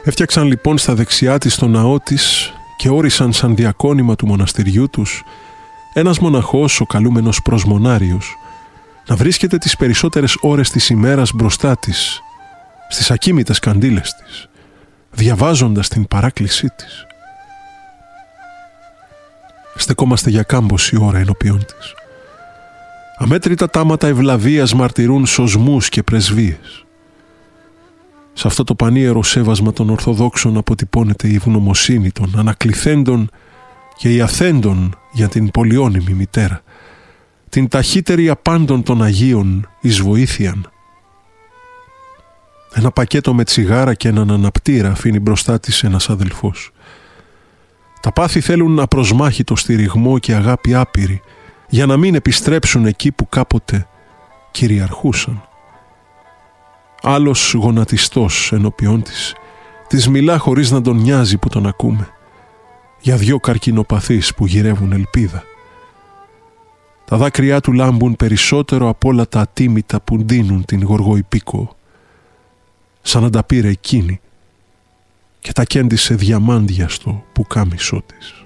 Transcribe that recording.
Έφτιαξαν λοιπόν στα δεξιά της το ναό της και όρισαν σαν διακόνημα του μοναστηριού τους ένας μοναχός, ο καλούμενος προσμονάριος, να βρίσκεται τις περισσότερες ώρες της ημέρας μπροστά της, στις ακίμητες καντήλες της, διαβάζοντας την παράκλησή της. Στεκόμαστε για κάμποση ώρα ενώπιον της. Αμέτρητα τάματα ευλαβίας μαρτυρούν σωσμούς και πρεσβείες. Σε αυτό το πανίερο σέβασμα των Ορθοδόξων αποτυπώνεται η ευγνωμοσύνη των ανακληθέντων και η αθέντων για την πολυώνυμη μητέρα, την ταχύτερη απάντων των Αγίων εις βοήθειαν. Ένα πακέτο με τσιγάρα και έναν αναπτήρα αφήνει μπροστά της ένας αδελφός. Τα πάθη θέλουν απροσμάχητο στηριγμό και αγάπη άπειρη, για να μην επιστρέψουν εκεί που κάποτε κυριαρχούσαν. Άλλος γονατιστός ενώπιόν της μιλά χωρίς να τον νοιάζει που τον ακούμε, για δυο καρκινοπαθείς που γυρεύουν ελπίδα. Τα δάκρυά του λάμπουν περισσότερο από όλα τα ατίμητα που ντύνουν την γοργοϊπίκο, σαν να τα πήρε εκείνη και τα κέντησε διαμάντια στο πουκάμισό της.